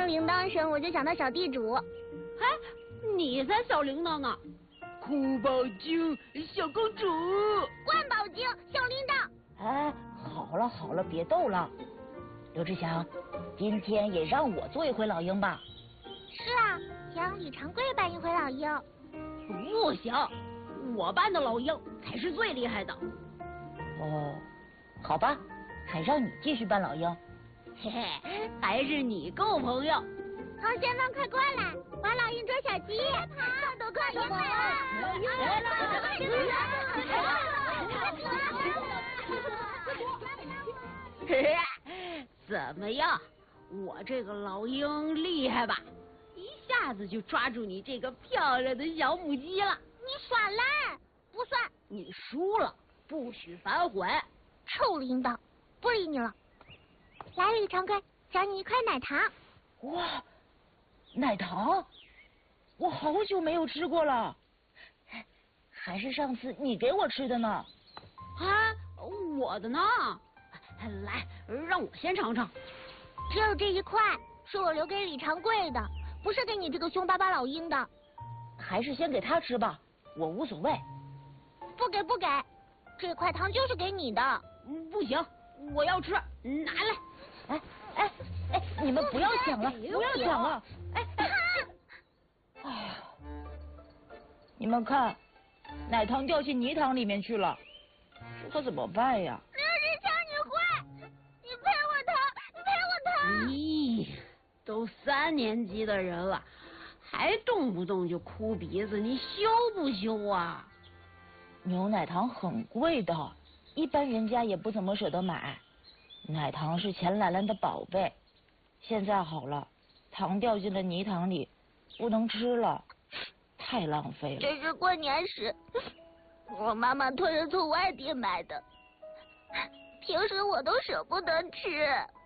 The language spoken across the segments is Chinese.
铃铛声，我就想到小地主。 哎，你才小铃铛呢！ 酷宝精，小公主， 冠宝精，小铃铛。 哎，好了好了，别逗了。刘志祥，今天也让我做一回老鹰吧。 是啊，让李长贵扮一回老鹰。 不行，我扮的老鹰才是最厉害的。 哦，好吧，还让你继续扮老鹰。 嘿嘿，还是你够朋友。 同学们快过来，玩老鹰捉小鸡，跑得快赢了！怎么样？我这个老鹰厉害吧？一下子就抓住你这个漂亮的小母鸡了。 你耍赖，不算。 你输了，不许反悔。 臭铃铛，不理你了。来，李长贵，找你一块奶糖。 哇，奶糖，我好久没有吃过了，还是上次你给我吃的呢。 啊，我的呢？来，让我先尝尝。 只有这一块是我留给李长贵的，不是给你这个凶巴巴老鹰的。 还是先给他吃吧，我无所谓。 不给不给，这块糖就是给你的。 不行，我要吃，拿来。 哎，你们不要抢了，不要抢了！哎呀，你们看，奶糖掉进泥塘里面去了，这可怎么办呀？ 刘志强，你坏！你赔我糖，你赔我糖！ 咦，都3年级的人了，还动不动就哭鼻子，你羞不羞啊？ 牛奶糖很贵的，一般人家也不怎么舍得买。奶糖是钱兰兰的宝贝，现在好了，糖掉进了泥塘里，不能吃了，太浪费了。 这是过年时我妈妈托人从外地买的，平时我都舍不得吃。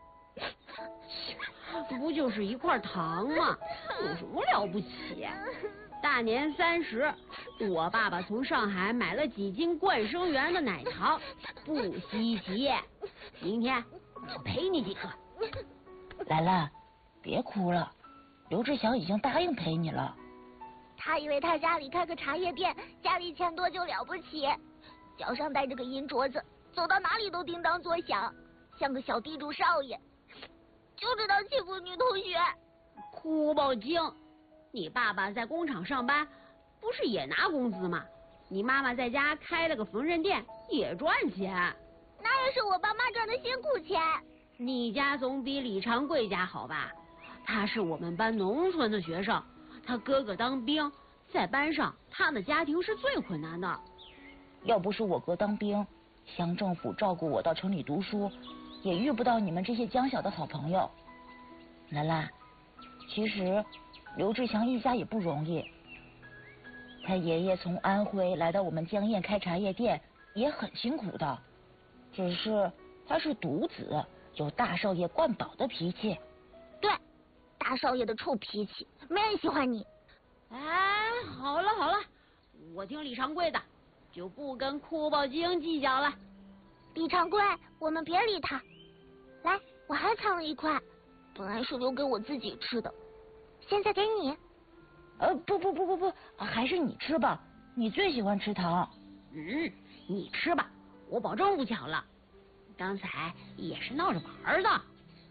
不就是一块糖吗？有什么了不起？大年30，我爸爸从上海买了几斤冠生园的奶糖，不稀奇。明天我赔你几个。 兰兰，别哭了，刘志祥已经答应陪你了。 他以为他家里开个茶叶店，家里钱多就了不起，脚上带着个银镯子，走到哪里都叮当作响，像个小地主少爷，就知道欺负女同学。 哭宝精，你爸爸在工厂上班，不是也拿工资吗？你妈妈在家开了个缝纫店，也赚钱。 那也是我爸妈赚的辛苦钱。 你家总比李长贵家好吧？他是我们班农村的学生，他哥哥当兵，在班上他的家庭是最困难的。 要不是我哥当兵，乡政府照顾我到城里读书，也遇不到你们这些将小的好朋友。兰兰，其实刘志强一家也不容易，他爷爷从安徽来到我们江堰开茶叶店，也很辛苦的。只是他是独子，有大少爷冠宝的脾气。 对，大少爷的臭脾气，没人喜欢你。 哎，好了好了，我听李长贵的，就不跟哭宝精计较了。 李长贵，我们别理他。来，我还藏了一块，本来是留给我自己吃的，现在给你。 不，还是你吃吧，你最喜欢吃糖。 你吃吧，我保证不抢了。刚才也是闹着玩的。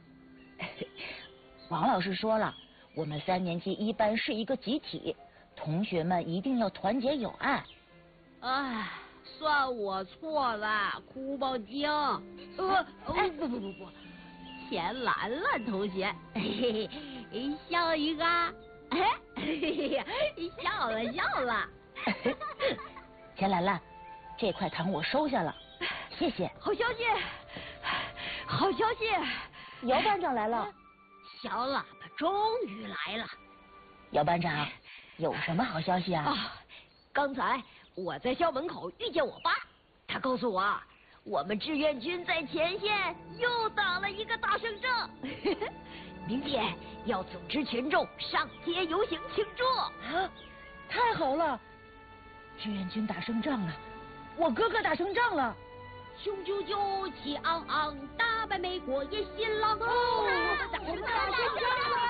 王老师说了，我们3年级一班是一个集体，同学们一定要团结友爱。 哎，算我错了，哭宝精。不，钱兰兰同学，嘿嘿，笑一个。笑了。 钱兰兰，这块糖我收下了，谢谢。 好消息！ 姚班长来了。 小喇叭终于来了。 姚班长，有什么好消息啊？ 刚才我在校门口遇见我爸，他告诉我，我们志愿军在前线又打了一个大胜仗，明天要组织群众上街游行庆祝。 啊，太好了！志愿军打胜仗了，我哥哥打胜仗了。 雄赳赳，气昂昂，打败美国也新郎。 打胜仗了！